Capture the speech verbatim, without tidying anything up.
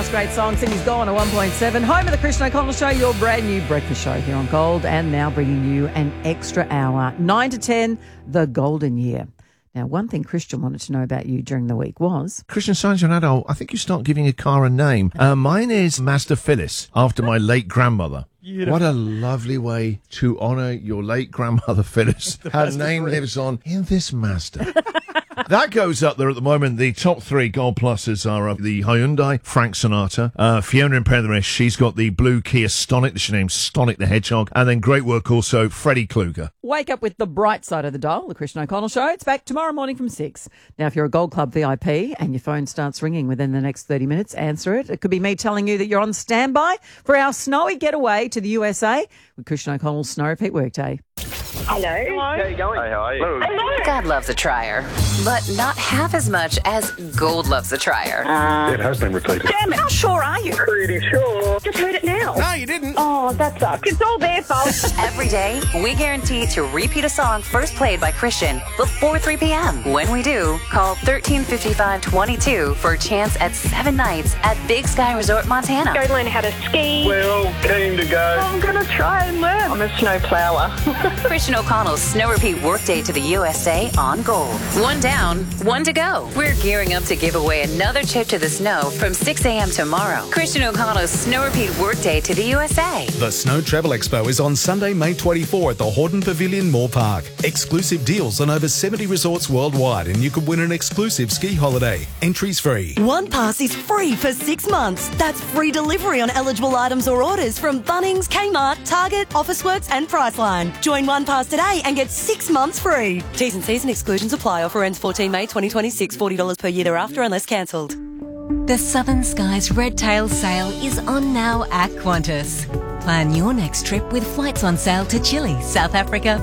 Last great song, Sydney's Gone at one point seven. Home of the Christian O'Connell Show, your brand new breakfast show here on Gold, and now bringing you an extra hour, nine to ten, the golden year. Now, one thing Christian wanted to know about you during the week was... Christian, since you're an adult, I think you start giving a car a name. Uh, mine is Master Phyllis, after my late grandmother. Beautiful. What a lovely way to honour your late grandmother, Phyllis. Her name lives on in this Mazda. That goes up there at the moment. The top three Gold Pluses are uh, the Hyundai Frank Sonata, uh, Fiona in Penrith, she's got the blue Kia Stonic, she named Stonic the Hedgehog, and then great work also, Freddie Kluger. Wake up with the bright side of the dial, the Christian O'Connell Show. It's back tomorrow morning from six. Now, if you're a Gold Club V I P and your phone starts ringing within the next thirty minutes, answer it. It could be me telling you that you're on standby for our snowy getaway to the U S A with Christian O'Connell's Snow Repeat Workday. Hello. How are you going? Hey, how are you? Hello. God loves a trier, but not half as much as Gold loves a trier. Uh, it has been repeated. Damn it, how sure are you? Pretty sure. Just heard it now. No, you didn't. Oh, that sucks. It's all their fault. Every day, we guarantee to repeat a song first played by Christian before three p.m. When we do, call thirteen fifty-five twenty-two for a chance at seven nights at Big Sky Resort, Montana. Go learn how to ski. We're all keen to go. I'm going to try and learn. I'm a snow plower. Christian O'Connell's Snow Repeat Workday to the U S A on Gold. One down, one to go. We're gearing up to give away another trip to the snow from six a.m. tomorrow. Christian O'Connell's Snow Repeat Workday to the U S A. The Snow Travel Expo is on Sunday, May twenty-fourth at the Horton Pavilion, Moore Park. Exclusive deals on over seventy resorts worldwide, and you could win an exclusive ski holiday. Entries free. One pass is free for six months. That's free delivery on eligible items or orders from Bunnings, Kmart, Target, Officeworks and Priceline. Join One Pass today and get six months free. T's and C's and exclusions apply. Offer ends fourteen May twenty twenty-six. forty dollars per year thereafter unless cancelled. The Southern Skies Red Tail Sale is on now at Qantas. Plan your next trip with flights on sale to Chile, South Africa,